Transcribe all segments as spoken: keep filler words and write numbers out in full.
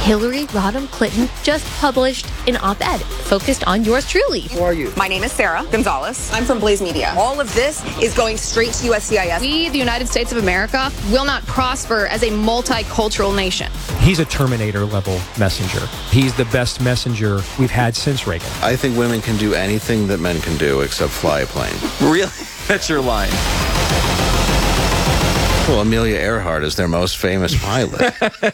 Hillary Rodham Clinton just published an op-ed focused on yours truly. Who are you? My name is Sarah Gonzalez. I'm from Blaze Media. All of this is going straight to U S C I S. We, the United States of America, will not prosper as a multicultural nation. He's a Terminator-level messenger. He's the best messenger we've had since Reagan. I think women can do anything that men can do except fly a plane. Really? That's your line. Well, Amelia Earhart is their most famous pilot.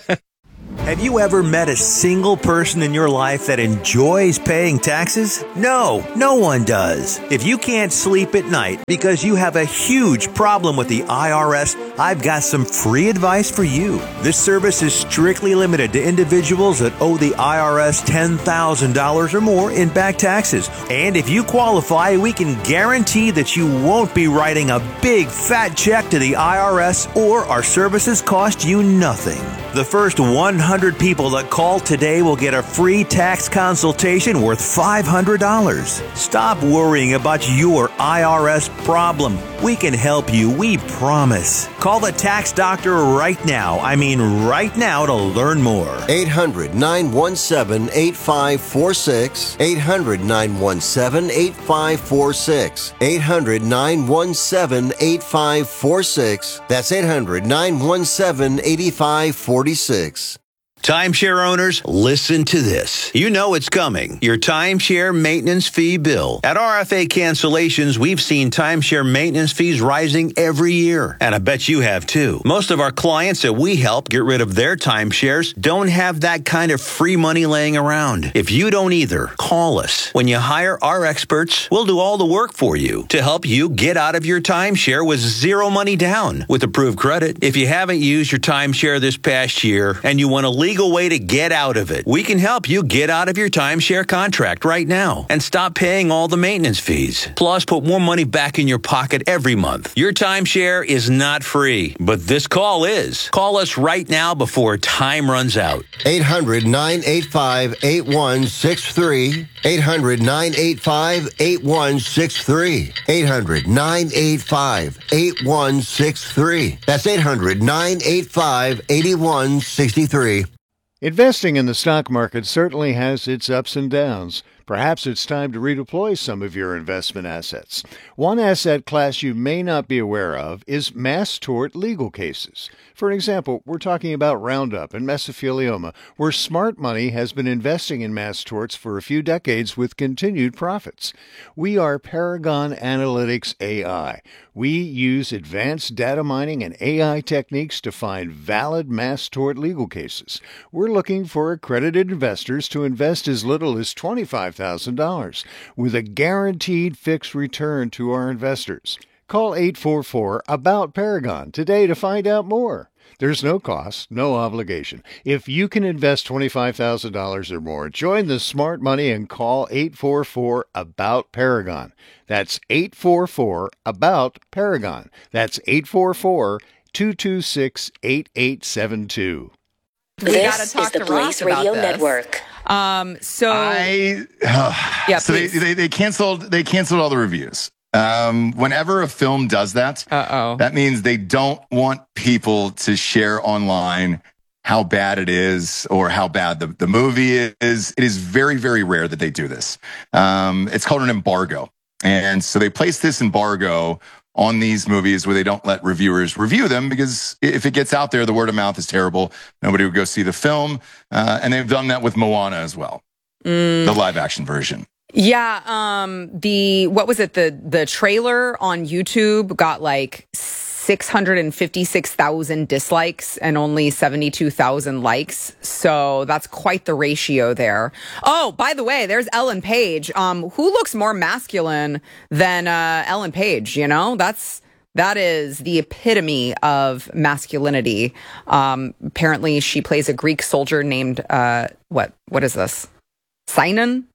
Have you ever met a single person in your life that enjoys paying taxes? No, no one does. If you can't sleep at night because you have a huge problem with the I R S, I've got some free advice for you. This service is strictly limited to individuals that owe the I R S ten thousand dollars or more in back taxes. And if you qualify, we can guarantee that you won't be writing a big fat check to the I R S, or our services cost you nothing. The first one hundred people that call today will get a free tax consultation worth five hundred dollars. Stop worrying about your I R S problem. We can help you, we promise. Call the tax doctor right now. I mean right now to learn more. eight hundred, nine one seven, eight five four six. eight hundred, nine one seven, eight five four six. eight hundred, nine one seven, eight five four six. That's eight hundred, nine one seven, eight five four six. Timeshare owners, listen to this. You know it's coming. Your timeshare maintenance fee bill. At R F A Cancellations, we've seen timeshare maintenance fees rising every year. And I bet you have too. Most of our clients that we help get rid of their timeshares don't have that kind of free money laying around. If you don't either, call us. When you hire our experts, we'll do all the work for you to help you get out of your timeshare with zero money down with approved credit. If you haven't used your timeshare this past year and you want to leave legal way to get out of it, we can help you get out of your timeshare contract right now and stop paying all the maintenance fees. Plus, put more money back in your pocket every month. Your timeshare is not free, but this call is. Call us right now before time runs out. eight hundred, nine eight five, eight one six three. eight hundred, nine eight five, eight one six three. eight hundred, nine eight five, eight one six three. That's eight hundred, nine eight five, eight one six three. Investing in the stock market certainly has its ups and downs. Perhaps it's time to redeploy some of your investment assets. One asset class you may not be aware of is mass tort legal cases. For example, we're talking about Roundup and mesothelioma, where smart money has been investing in mass torts for a few decades with continued profits. We are Paragon Analytics A I. We use advanced data mining and A I techniques to find valid mass tort legal cases. We're looking for accredited investors to invest as little as twenty-five thousand dollars with a guaranteed fixed return to our investors. Call eight four four, ABOUT Paragon today to find out more. There's no cost, no obligation. If you can invest twenty-five thousand dollars or more, join the smart money and call eight four four, ABOUT Paragon. That's eight four four, ABOUT Paragon. That's eight four four, two two six, eight eight seven two. We This gotta talk is the to Blaze Ross about Radio this. Network. Um, so I uh, yeah, so they, please. they they canceled they canceled all the reviews. Um, whenever a film does that, Uh-oh. that means they don't want people to share online how bad it is or how bad the, the movie is. It is very, very rare that they do this. Um, it's called an embargo. And so they place this embargo on these movies where they don't let reviewers review them, because if it gets out there, the word of mouth is terrible. Nobody would go see the film. Uh, and they've done that with Moana as well, Mm. the live action version. Yeah, um, the what was it? The the trailer on YouTube got like six hundred fifty-six thousand dislikes and only seventy-two thousand likes. So that's quite the ratio there. Oh, by the way, there's Ellen Page. Um, who looks more masculine than uh, Ellen Page? You know, that's that is the epitome of masculinity. Um, apparently, she plays a Greek soldier named uh, what? What is this? Sinan?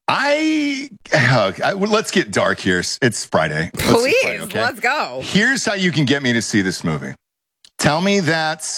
I, uh, I let's get dark here. It's Friday. Let's Please, Friday, okay? let's go. Here's how you can get me to see this movie. Tell me that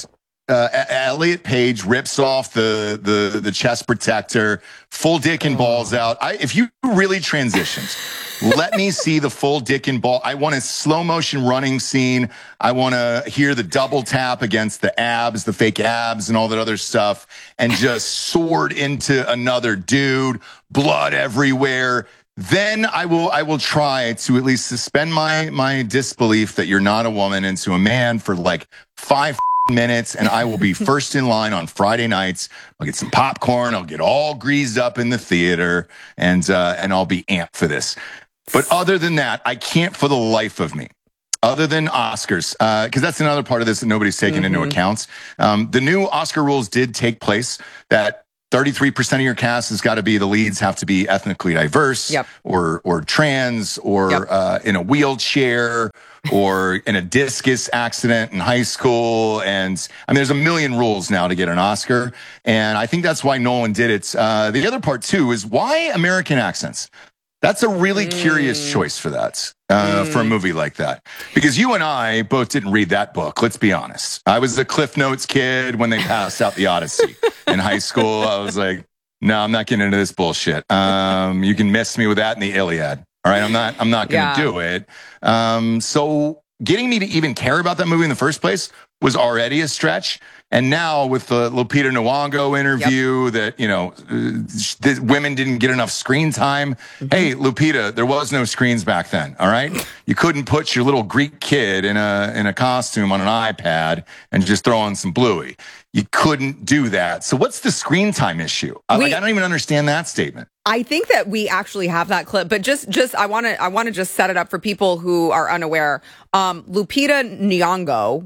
uh, Elliot Page rips off the, the, the chest protector, full dick and balls out. I, if you really transitioned, let me see the full dick and ball. I want a slow motion running scene. I want to hear the double tap against the abs, the fake abs and all that other stuff, and just sword into another dude, blood everywhere. Then I will I will try to at least suspend my my disbelief that you're not a woman into a man for like five minutes, and I will be first in line on Friday nights. I'll get some popcorn. I'll get all greased up in the theater, and uh, and I'll be amped for this. But other than that, I can't for the life of me. Other than Oscars, because uh, that's another part of this that nobody's taken mm-hmm. into account. Um, the new Oscar rules did take place that thirty-three percent of your cast has got to be, the leads have to be ethnically diverse yep. or or trans or yep. uh, in a wheelchair or in a discus accident in high school. And I mean, there's a million rules now to get an Oscar. And I think that's why Nolan did it. Uh, the other part, too, is why American accents? That's a really mm. curious choice for that, uh, mm. for a movie like that. Because you and I both didn't read that book, let's be honest. I was a Cliff Notes kid when they passed out the Odyssey in high school. I was like, no, I'm not getting into this bullshit. Um, you can miss me with that in the Iliad. All right, I'm not, I'm not going to yeah. do it. Um, so getting me to even care about that movie in the first place was already a stretch. And now with the Lupita Nyong'o interview yep. that, you know, the women didn't get enough screen time. Mm-hmm. Hey, Lupita, there was no screens back then. All right. You couldn't put your little Greek kid in a, in a costume on an iPad and just throw on some Bluey. You couldn't do that. So what's the screen time issue? We, like, I don't even understand that statement. I think that we actually have that clip, but just, just, I want to, I want to just set it up for people who are unaware. Um, Lupita Nyong'o,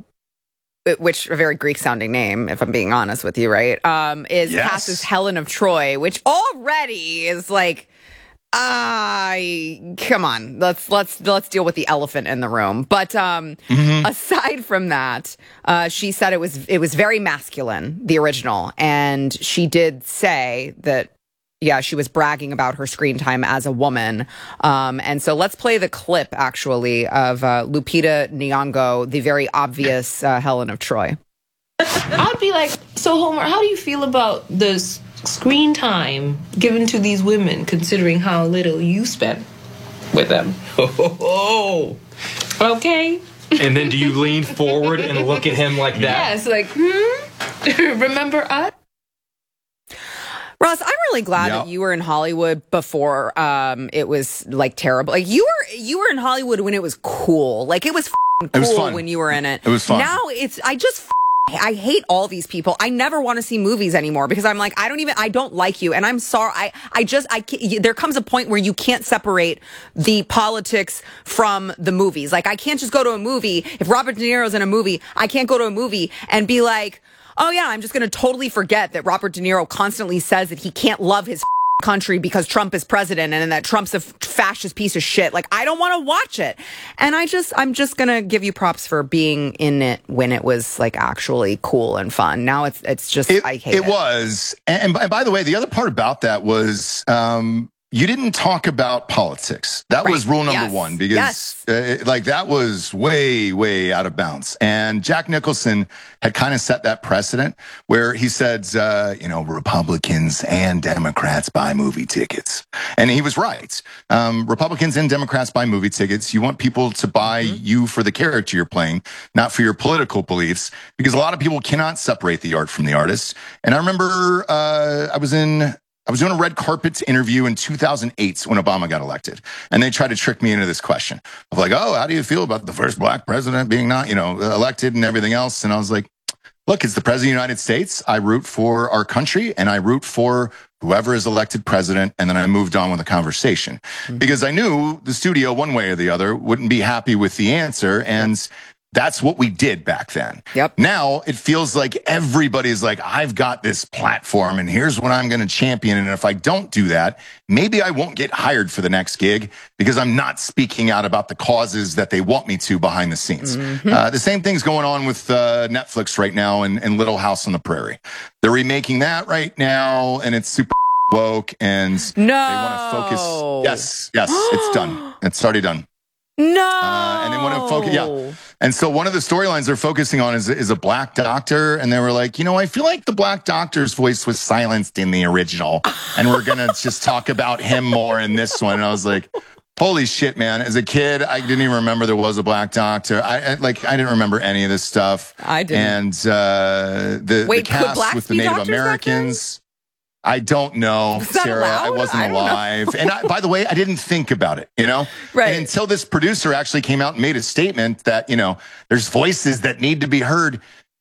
which a very Greek sounding name, if I'm being honest with you, right? Um, is yes. cast as Helen of Troy, which already is like, I uh, come on, let's let's let's deal with the elephant in the room. But um, mm-hmm. aside from that, uh, she said it was it was very masculine, the original, and she did say that. Yeah, she was bragging about her screen time as a woman. Um, and so let's play the clip, actually, of uh, Lupita Nyong'o, the very obvious uh, Helen of Troy. I'd be like, so Homer, how do you feel about the s- screen time given to these women, considering how little you spend with them? Oh, okay. And then do you lean forward and look at him like that? Yes, like, hmm? Remember us? Ross, I'm really glad yep. that you were in Hollywood before um, it was like terrible. Like you were, you were in Hollywood when it was cool. Like it was cool it was fun. when you were in it. It was fun. Now it's, I just, I hate all these people. I never want to see movies anymore because I'm like, I don't even, I don't like you, and I'm sorry. I, I just, I can't, there comes a point where you can't separate the politics from the movies. Like I can't just go to a movie if Robert De Niro's in a movie. I can't go to a movie and be like, oh yeah, I'm just going to totally forget that Robert De Niro constantly says that he can't love his country because Trump is president and that Trump's a fascist piece of shit. Like, I don't want to watch it. And I just, I'm just going to give you props for being in it when it was like actually cool and fun. Now it's, it's just, it, I hate it. It was. And, and by the way, the other part about that was, um, you didn't talk about politics. That right. was rule number yes. one, because yes. uh, it, like that was way, way out of bounds. And Jack Nicholson had kind of set that precedent where he said, uh, you know, Republicans and Democrats buy movie tickets. And he was right. Um, Republicans and Democrats buy movie tickets. You want people to buy mm-hmm. you for the character you're playing, not for your political beliefs, because a lot of people cannot separate the art from the artist. And I remember uh, I was in... I was doing a red carpet interview in two thousand eight when Obama got elected. And they tried to trick me into this question of like, oh, how do you feel about the first black president being not, you know, elected and everything else? And I was like, look, it's the president of the United States. I root for our country and I root for whoever is elected president. And then I moved on with the conversation mm-hmm. because I knew the studio, one way or the other, wouldn't be happy with the answer. And that's what we did back then. Yep. Now it feels like everybody's like, I've got this platform and here's what I'm going to champion. And if I don't do that, maybe I won't get hired for the next gig because I'm not speaking out about the causes that they want me to behind the scenes. Mm-hmm. Uh, the same thing's going on with uh, Netflix right now and, and Little House on the Prairie. They're remaking that right now and it's super woke and no. they want to focus. Yes, yes, it's done. It's already done. No. Uh, and they want to focus. Yeah. And so one of the storylines they're focusing on is, is a black doctor. And they were like, you know, I feel like the black doctor's voice was silenced in the original. And we're going to just talk about him more in this one. And I was like, holy shit, man. As a kid, I didn't even remember there was a black doctor. I, I like, I didn't remember any of this stuff. I didn't. And uh, the, Wait, the cast with the Native Americans. I don't know, Sarah. Allowed? I wasn't I alive. And I, by the way, I didn't think about it, you know? Right. And until this producer actually came out and made a statement that, you know, there's voices that need to be heard.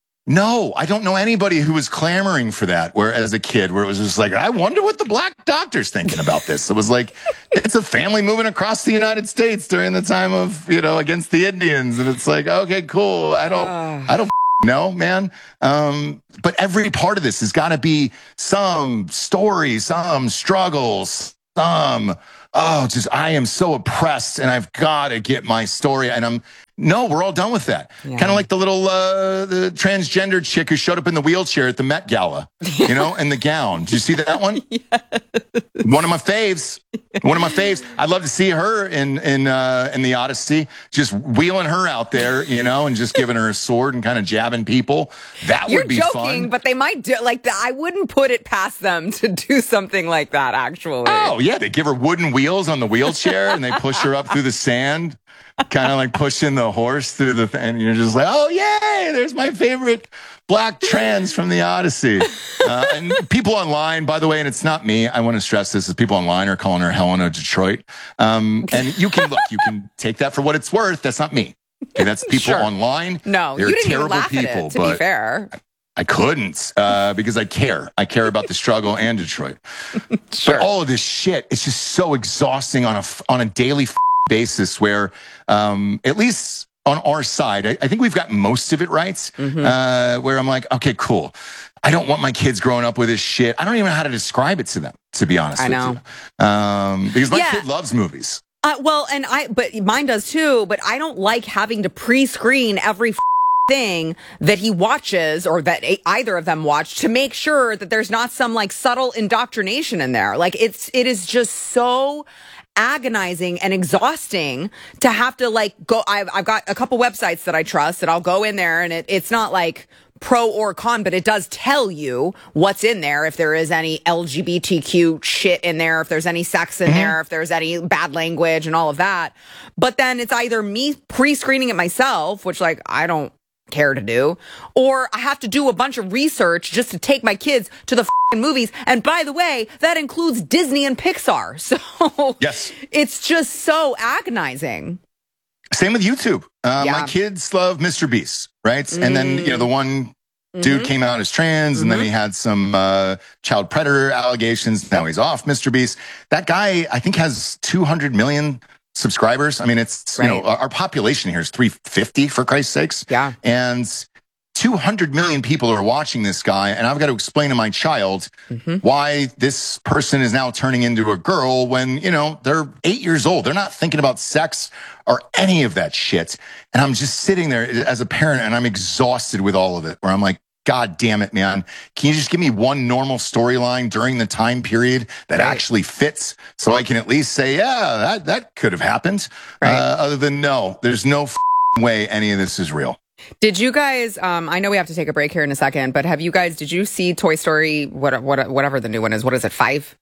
No, I don't know anybody who was clamoring for that. Where as a kid, where it was just like, I wonder what the black doctor's thinking about this. It was like, it's a family moving across the United States during the time of, you know, against the Indians. And it's like, okay, cool. I don't, uh. I don't know, man. Um, but every part of this has got to be some story, some struggles, some, oh, just, I am so oppressed and I've got to get my story. And I'm, no, we're all done with that. Yeah. Kind of like the little uh, the transgender chick who showed up in the wheelchair at the Met Gala, you know, and the gown. Did you see that one? Yes. One of my faves. One of my faves. I'd love to see her in in uh, in the Odyssey, just wheeling her out there, you know, and just giving her a sword and kind of jabbing people. That You're would be joking, fun. But they might do like that. I wouldn't put it past them to do something like that. Actually. Oh yeah, they give her wooden wheels on the wheelchair and they push her up through the sand. Kind of like pushing the horse through the thing. And you're just like, oh, yay, there's my favorite black trans from the Odyssey. Uh, and people online, by the way, and it's not me, I want to stress this, is people online are calling her Helena Detroit. Um, and you can, look, you can take that for what it's worth. That's not me. Okay, that's people sure. online. No, They're you didn't terrible even laugh people, at it, to but be fair. I couldn't uh, because I care. I care about the struggle and Detroit. Sure. But all of this shit, it's just so exhausting on a, on a daily basis where um, at least on our side, I, I think we've got most of it right, mm-hmm. uh, where I'm like, okay, cool. I don't want my kids growing up with this shit. I don't even know how to describe it to them, to be honest I with know. you. Um, because my yeah. kid loves movies. Uh, well, and I, but mine does too, but I don't like having to pre-screen every f- thing that he watches or that either of them watch to make sure that there's not some like subtle indoctrination in there. Like it's, it is just so agonizing and exhausting to have to like go. I've, I've got a couple websites that I trust and I'll go in there and it, it's not like pro or con, but it does tell you what's in there. If there is any L G B T Q shit in there, if there's any sex in mm-hmm. there, if there's any bad language and all of that. But then it's either me pre-screening it myself, which like, I don't care to do, or I have to do a bunch of research just to take my kids to the f***ing movies. And by the way, that includes Disney and Pixar. So yes, it's just so agonizing. Same with YouTube. Uh, yeah. My kids love Mister Beast, right? Mm. And then, you know, the one dude mm-hmm. came out as trans and mm-hmm. then he had some uh, child predator allegations. Now he's off Mister Beast. That guy, I think, has two hundred million subscribers. I mean, it's, right. you know, our population here is three fifty for Christ's sakes. Yeah. And two hundred million people are watching this guy. And I've got to explain to my child mm-hmm. why this person is now turning into a girl when, you know, they're eight years old. They're not thinking about sex or any of that shit. And I'm just sitting there as a parent and I'm exhausted with all of it, where I'm like, God damn it, man. Can you just give me one normal storyline during the time period that right. actually fits so I can at least say, yeah, that, that could have happened. Right. Uh, other than no, there's no f- way any of this is real. Did you guys, um, I know we have to take a break here in a second, but have you guys, did you see Toy Story, what, what, whatever the new one is? What is it, five?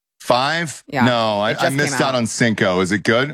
Five? Yeah. No, I, I missed out. out on Cinco. Is it good?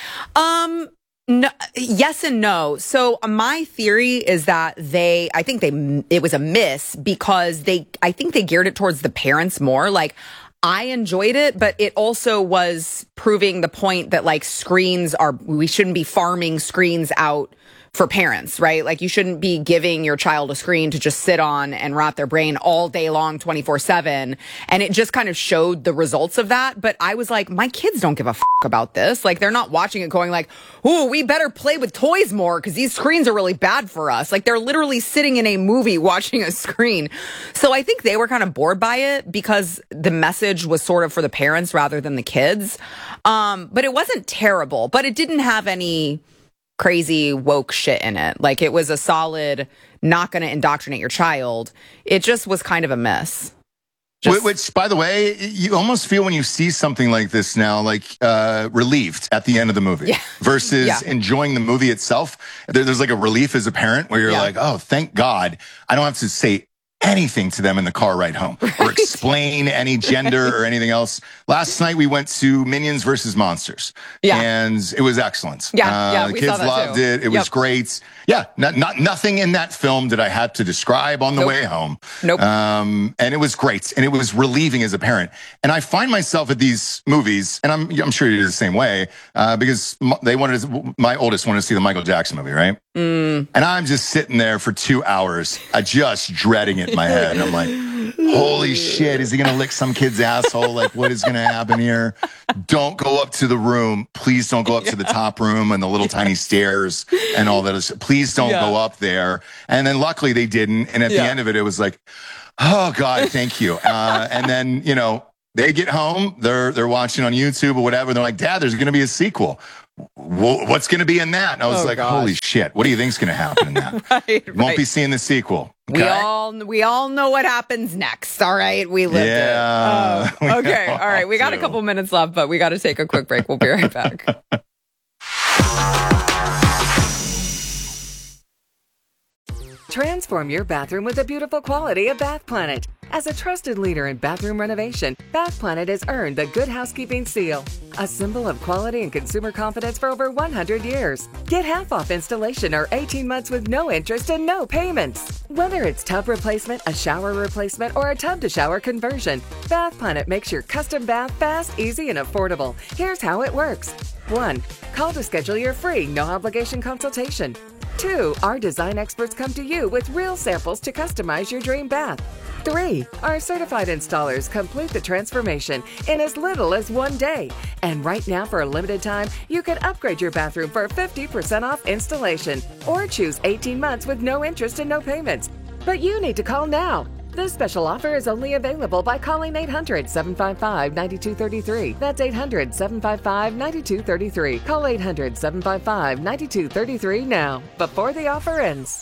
Um, No, yes and no. So my theory is that they, I think they, it was a miss because they, I think they geared it towards the parents more. Like I enjoyed it, but it also was proving the point that like screens are, we shouldn't be farming screens out for parents, right? Like you shouldn't be giving your child a screen to just sit on and rot their brain all day long, twenty-four seven. And it just kind of showed the results of that. But I was like, my kids don't give a f- about this. Like they're not watching it going like, ooh, we better play with toys more because these screens are really bad for us. Like they're literally sitting in a movie watching a screen. So I think they were kind of bored by it because the message was sort of for the parents rather than the kids. Um, but it wasn't terrible, but it didn't have any crazy woke shit in it. Like it was a solid, not going to indoctrinate your child. It just was kind of a mess. Just, Which, by the way, you almost feel when you see something like this now, like uh, relieved at the end of the movie yeah. versus yeah. enjoying the movie itself. There, there's like a relief as a parent where you're yeah. like, oh, thank God I don't have to say anything to them in the car ride home right. or explain any gender right. or anything else. Last night we went to Minions versus Monsters, yeah. and it was excellent. Yeah, uh, yeah, the we kids saw that loved too. it. It yep. was great. Yeah, not, not nothing in that film did I have to describe on the nope. way home. Nope. Um, and it was great, and it was relieving as a parent. And I find myself at these movies, and I'm I'm sure you're the same way, uh, because they wanted to, my oldest wanted to see the Michael Jackson movie, right? Mm. And I'm just sitting there for two hours, uh, just dreading it in my head. And I'm like, holy shit, is he going to lick some kid's asshole? Like, what is going to happen here? Don't go up to the room. Please don't go up yeah. to the top room and the little tiny stairs and all that. Is, please don't yeah. go up there. And then luckily they didn't. And at yeah. the end of it, it was like, oh God, thank you. Uh, and then, you know, they get home, they're, they're watching on YouTube or whatever. They're like, Dad, there's going to be a sequel. What's going to be in that? And I was oh, like, gosh. holy shit, what do you think's going to happen in that? right, you won't right. be seeing the sequel. Okay? We all we all know what happens next. All right, we lived yeah, it. Uh, okay, all right. We got to. a couple minutes left, but we got to take a quick break. We'll be right back. Transform your bathroom with the beautiful quality of Bath Planet. As a trusted leader in bathroom renovation, Bath Planet has earned the Good Housekeeping seal, a symbol of quality and consumer confidence for over one hundred years. Get half off installation or eighteen months with no interest and no payments. Whether it's tub replacement, a shower replacement, or a tub-to-shower conversion, Bath Planet makes your custom bath fast, easy, and affordable. Here's how it works. one. Call to schedule your free, no-obligation consultation. two. Our design experts come to you with real samples to customize your dream bath. three. Our certified installers complete the transformation in as little as one day. And right now, for a limited time, you can upgrade your bathroom for fifty percent off installation or choose eighteen months with no interest and no payments. But you need to call now. This special offer is only available by calling eight hundred, seven five five, nine two three three. That's eight hundred, seven five five, nine two three three. Call eight hundred, seven five five, nine two three three now, before the offer ends.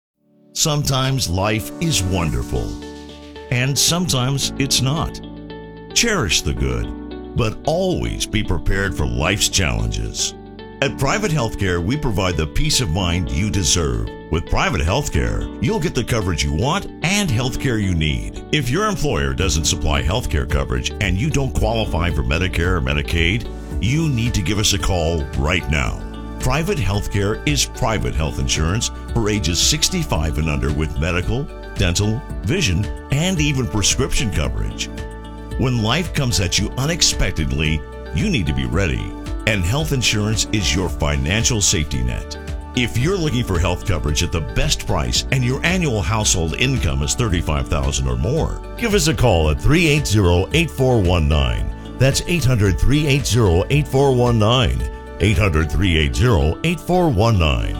Sometimes life is wonderful, and sometimes it's not. Cherish the good, but always be prepared for life's challenges. At Private Healthcare, we provide the peace of mind you deserve. With Private Healthcare, you'll get the coverage you want and healthcare you need. If your employer doesn't supply healthcare coverage and you don't qualify for Medicare or Medicaid, you need to give us a call right now. Private Healthcare is private health insurance for ages sixty-five and under with medical, dental, vision, and even prescription coverage. When life comes at you unexpectedly, you need to be ready, and health insurance is your financial safety net. If you're looking for health coverage at the best price and your annual household income is thirty-five thousand dollars or more, give us a call at three eight zero, eight four one nine. That's eight hundred, three eight zero, eight four one nine. eight hundred, three eight zero, eight four one nine.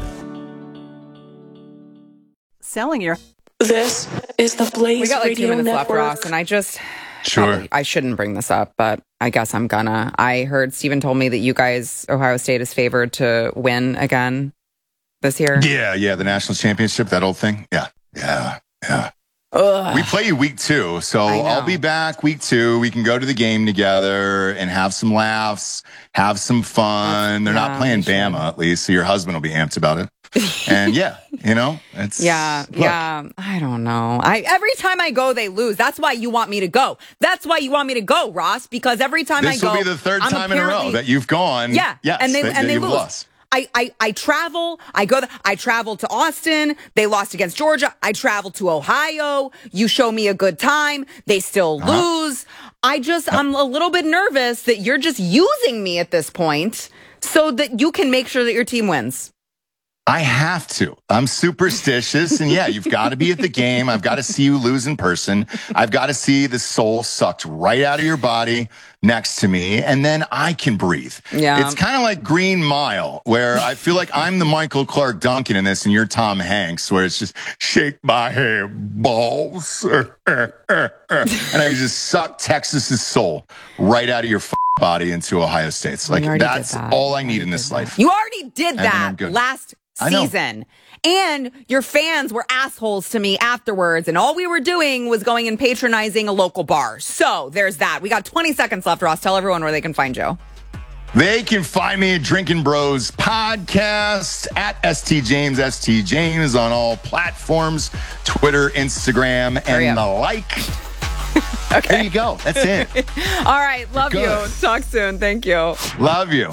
Selling your... This is the Blaze We got like Radio two minutes Network. left, Ross, and I just... Sure. Probably, I shouldn't bring this up, but I guess I'm gonna. I heard Steven told me that you guys, Ohio State, is favored to win again this year. Yeah, yeah, the national championship, that old thing. Yeah, yeah, yeah. Ugh. We play you week two, so I'll be back week two. We can go to the game together and have some laughs, have some fun. They're yeah, not playing sure. Bama, at least, so your husband will be amped about it. And yeah, you know, it's yeah, look. yeah. I don't know. I every time I go, they lose. That's why you want me to go. That's why you want me to go, Ross. Because every time this I go, will be the third I'm time in a row that you've gone. Yeah, yes, and they that, and that they you've lose. Lost. I, I, I travel, I go, th- I travel to Austin. They lost against Georgia. I travel to Ohio. You show me a good time. They still Uh-huh. lose. I just, I'm a little bit nervous that you're just using me at this point so that you can make sure that your team wins. I have to. I'm superstitious. And yeah, you've got to be at the game. I've got to see you lose in person. I've got to see the soul sucked right out of your body next to me. And then I can breathe. Yeah. It's kind of like Green Mile, where I feel like I'm the Michael Clark Duncan in this and you're Tom Hanks, where it's just shake my hand, balls. And I just suck Texas's soul right out of your body into Ohio State's. Like, that's that. all I need in this life. You already did And then I'm that good. last I know. season. And your fans were assholes to me afterwards, and all we were doing was going and patronizing a local bar. So there's that. We got twenty seconds left, Ross. Tell everyone where they can find you. They can find me at Drinking Bros Podcast at S T James, S T James on all platforms, Twitter, Instagram, and the like. Okay. There you go. That's it. All right. Love Good. you. Talk soon. Thank you. Love you.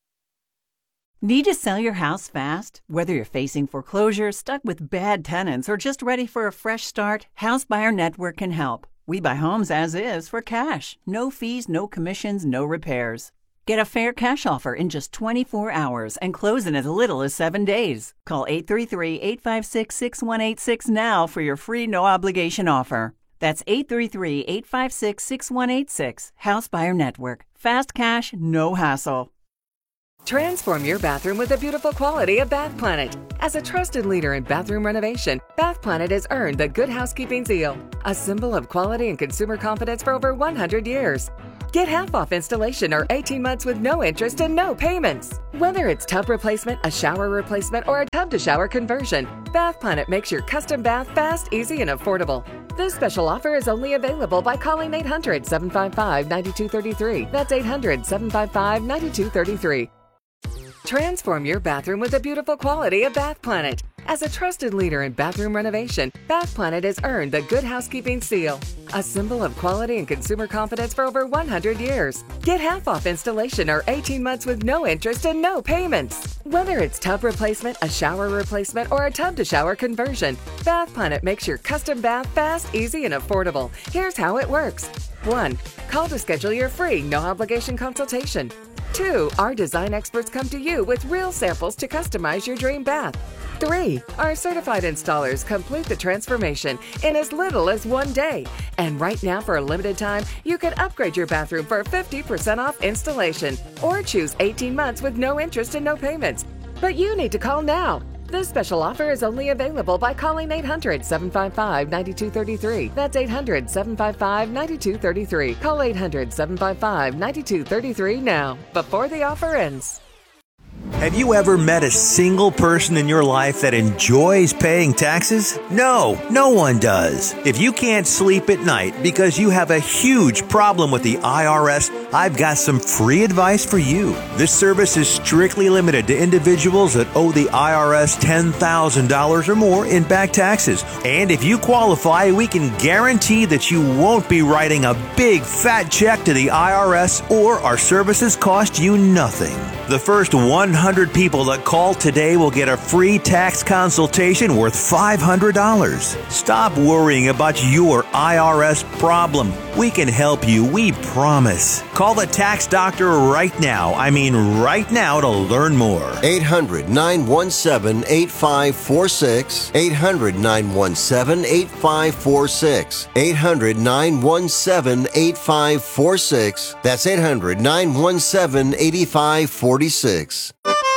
Need to sell your house fast? Whether you're facing foreclosure, stuck with bad tenants, or just ready for a fresh start, House Buyer Network can help. We buy homes as is for cash. No fees, no commissions, no repairs. Get a fair cash offer in just twenty-four hours and close in as little as seven days. Call eight three three, eight five six, six one eight six now for your free no-obligation offer. That's eight three three, eight five six, six one eight six. House Buyer Network. Fast cash, no hassle. Transform your bathroom with the beautiful quality of Bath Planet. As a trusted leader in bathroom renovation, Bath Planet has earned the Good Housekeeping seal, a symbol of quality and consumer confidence for over one hundred years. Get half off installation or eighteen months with no interest and no payments. Whether it's tub replacement, a shower replacement, or a tub-to-shower conversion, Bath Planet makes your custom bath fast, easy, and affordable. This special offer is only available by calling eight hundred, seven five five, nine two three three. That's eight hundred, seven five five, nine two three three. Transform your bathroom with the beautiful quality of Bath Planet. As a trusted leader in bathroom renovation, Bath Planet has earned the Good Housekeeping seal, a symbol of quality and consumer confidence for over one hundred years. Get half off installation or eighteen months with no interest and no payments. Whether it's tub replacement, a shower replacement, or a tub-to-shower conversion, Bath Planet makes your custom bath fast, easy, and affordable. Here's how it works. one. Call to schedule your free, no-obligation consultation. two. Our design experts come to you with real samples to customize your dream bath. three. Our certified installers complete the transformation in as little as one day. And right now, for a limited time, you can upgrade your bathroom for fifty percent off installation or choose eighteen months with no interest and no payments. But you need to call now. This special offer is only available by calling eight hundred, seven five five, nine two three three. That's eight hundred, seven five five, nine two three three. Call eight hundred, seven five five, nine two three three now, before the offer ends. Have you ever met a single person in your life that enjoys paying taxes? No, no one does. If you can't sleep at night because you have a huge problem with the I R S, I've got some free advice for you. This service is strictly limited to individuals that owe the I R S ten thousand dollars or more in back taxes. And if you qualify, we can guarantee that you won't be writing a big fat check to the I R S, or our services cost you nothing. The first one hundred people that call today will get a free tax consultation worth five hundred dollars. Stop worrying about your I R S problem. We can help you, we promise. Call the tax doctor right now. I mean right now to learn more. eight hundred, nine one seven, eight five four six. eight hundred, nine one seven, eight five four six. eight hundred, nine one seven, eight five four six. That's eight hundred, nine one seven, eight five four six.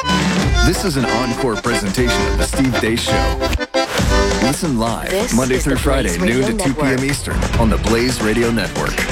This is an encore presentation of the Steve Deace Show. Listen live This Monday is through the Friday, Blaze noon to Radio two p.m. Network. Eastern on the Blaze Radio Network.